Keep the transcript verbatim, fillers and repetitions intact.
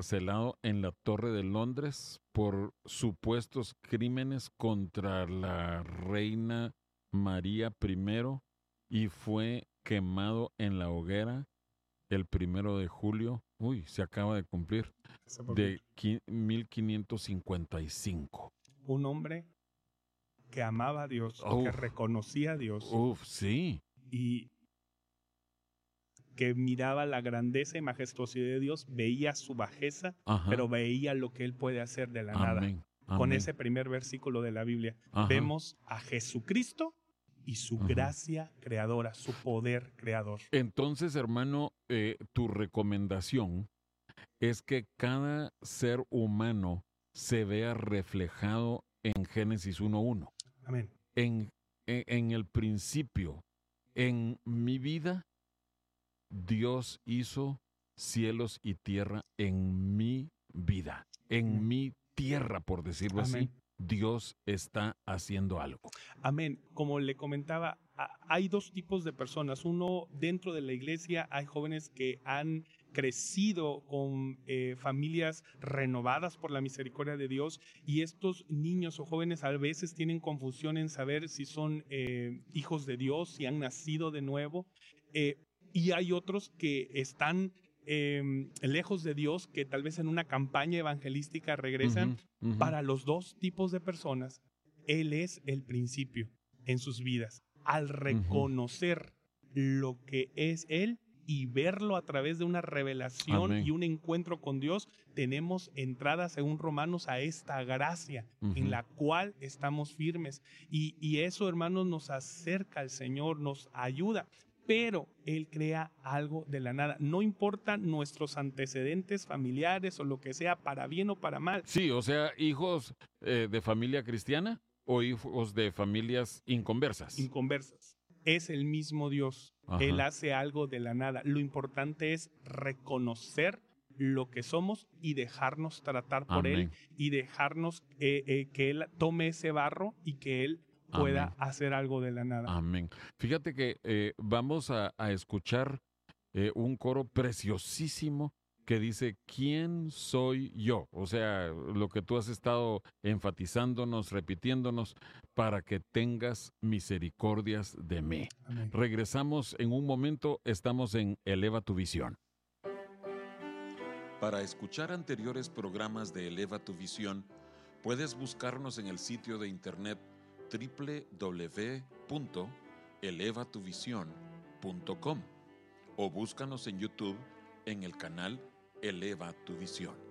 encarcelado en la Torre de Londres por supuestos crímenes contra la reina María primero y fue quemado en la hoguera el primero de julio, uy, se acaba de cumplir, Hace poquito. de qui- mil quinientos cincuenta y cinco. Un hombre que amaba a Dios, que Uf, reconocía a Dios uf, sí, y que miraba la grandeza y majestuosidad de Dios, veía su bajeza, ajá, pero veía lo que Él puede hacer de la nada. amén, Con amén, ese primer versículo de la Biblia, ajá, vemos a Jesucristo y su ajá. gracia creadora, su poder creador. Entonces, hermano, eh, tu recomendación es que cada ser humano se vea reflejado en Génesis uno uno. Amén. En, en, en el principio, en mi vida, Dios hizo cielos y tierra en mi vida, en Amén. mi tierra, por decirlo así. Amén. Dios está haciendo algo. Amén. Como le comentaba, a- hay dos tipos de personas. Uno, dentro de la iglesia hay jóvenes que han crecido con eh, familias renovadas por la misericordia de Dios, y estos niños o jóvenes a veces tienen confusión en saber si son eh, hijos de Dios, si han nacido de nuevo. Eh, y hay otros que están eh, lejos de Dios, que tal vez en una campaña evangelística regresan. Ujú, ujú. Para los dos tipos de personas, Él es el principio en sus vidas. Al reconocer lo que es Él y verlo a través de una revelación Amén. y un encuentro con Dios, tenemos entrada, según Romanos, a esta gracia Ujú. en la cual estamos firmes. Y, y eso, hermanos, nos acerca al Señor, nos ayuda. Pero Él crea algo de la nada. No importa nuestros antecedentes familiares o lo que sea, para bien o para mal. Sí, o sea, hijos eh, de familia cristiana o hijos de familias inconversas. Inconversas. Es el mismo Dios. Ajá. Él hace algo de la nada. Lo importante es reconocer lo que somos y dejarnos tratar por Amén. Él y dejarnos eh, eh, que Él tome ese barro y que Él pueda Amén. hacer algo de la nada. Amén. Fíjate que eh, vamos a, a escuchar eh, un coro preciosísimo que dice, ¿quién soy yo? O sea, lo que tú has estado enfatizándonos, repitiéndonos, para que tengas misericordias de mí. Amén. Regresamos en un momento, estamos en Eleva tu Visión. Para escuchar anteriores programas de Eleva tu Visión, puedes buscarnos en el sitio de internet doble u doble u doble u punto eleva tu visión punto com o búscanos en YouTube en el canal Eleva tu Visión.